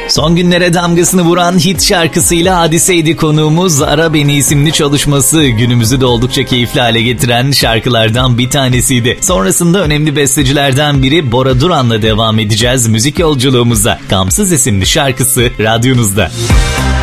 Son günlere damgasını vuran hit şarkısıyla Hadise'ydi konuğumuz. Ara Beni isimli çalışması günümüzü de oldukça keyifli hale getiren şarkılardan bir tanesiydi. Sonrasında önemli bestecilerden biri Bora Duran'la devam edeceğiz müzik yolculuğumuza. Gamsız isimli şarkısı radyonuzda.